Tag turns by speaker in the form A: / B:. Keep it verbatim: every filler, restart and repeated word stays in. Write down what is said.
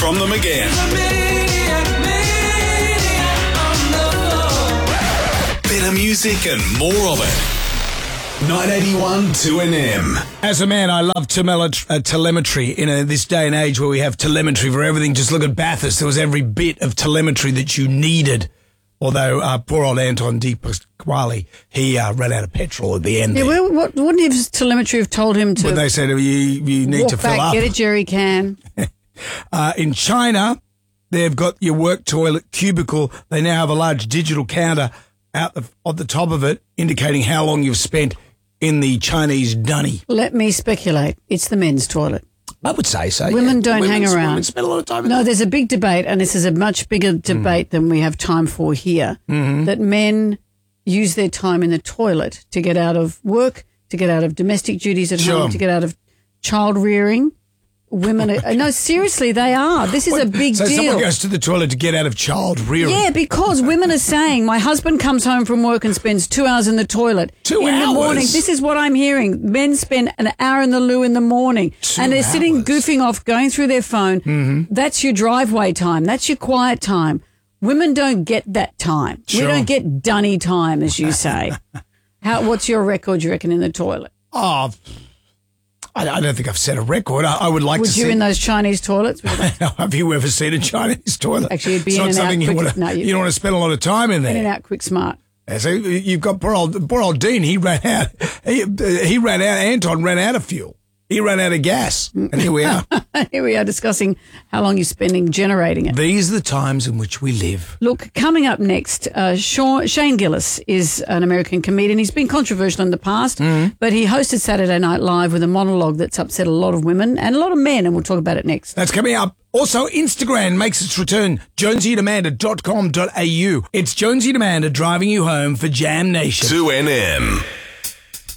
A: from them again. Better music and more of it. nine eighty-one two N M.
B: As a man, I love temele- uh, telemetry in a, this day and age where we have telemetry for everything. Just look at Bathurst. There was every bit of telemetry that you needed. Although uh, poor old Anton De Pasquale, he uh, ran out of petrol at the end.
C: Yeah, well, what, wouldn't his telemetry have told him to
B: But they said, you, you need
C: walk
B: to fill
C: back,
B: up.
C: get a jerry can?
B: Uh, in China, they've got your work toilet cubicle. They now have a large digital counter out the, at the top of it, indicating how long you've spent in the Chinese dunny.
C: Let me speculate. It's the men's toilet.
B: I would say so.
C: Women
B: yeah.
C: don't
B: Women's,
C: hang around.
B: Women spend a lot of time in
C: No,
B: there.
C: there's a big debate, and this is a much bigger debate mm. than we have time for here,
B: mm-hmm.
C: that men use their time in the toilet to get out of work, to get out of domestic duties at
B: Sure.
C: home, to get out of child rearing. Women are, no, seriously, they are. This is
B: What?
C: a big
B: so
C: deal.
B: someone goes to the toilet to get out of child rearing.
C: Yeah, because women are saying, my husband comes home from work and spends two hours in the toilet.
B: Two
C: in
B: hours?
C: the morning. This is what I'm hearing. Men spend an hour in the loo in the morning.
B: Two
C: and they're sitting
B: hours.
C: goofing off, going through their phone.
B: Mm-hmm.
C: That's your driveway time. That's your quiet time. Women don't get that time.
B: Sure.
C: We don't get dunny time, as you say. How? What's your record, you reckon, in the toilet?
B: Oh, I, I don't think I've set a record. I, I would like
C: Would
B: to
C: you
B: see.
C: in those Chinese toilets?
B: Have you ever seen a Chinese toilet?
C: Actually, it'd be
B: it's
C: in
B: not
C: and out
B: something you
C: quick-
B: want to.
C: no, you-
B: you don't want to spend a lot of time in there.
C: In and out, quick, smart.
B: Yeah, so you've got poor old, poor old Dean. He ran out. He, he ran out. Anton ran out of fuel. He ran out of gas, and here we are.
C: Here we are discussing how long you're spending generating it.
B: These are the times in which we live.
C: Look, coming up next, uh, Sean, Shane Gillis is an American comedian. He's been controversial in the past,
B: Mm-hmm.
C: but he hosted Saturday Night Live with a monologue that's upset a lot of women and a lot of men, and we'll talk about it next.
B: That's coming up. Also, Instagram makes its return. jonesy and amanda dot com dot a u. It's Jonesy and Amanda driving you home for Jam Nation.
A: two N M.